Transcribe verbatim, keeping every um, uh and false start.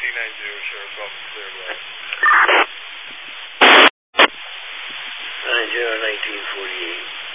nine zero, Sheriff's Office, clear away. nine zero, nineteen forty-eight.